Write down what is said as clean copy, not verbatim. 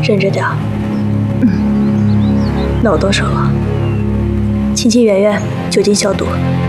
忍着点儿。那我动手了。清清圆圆，酒精消毒。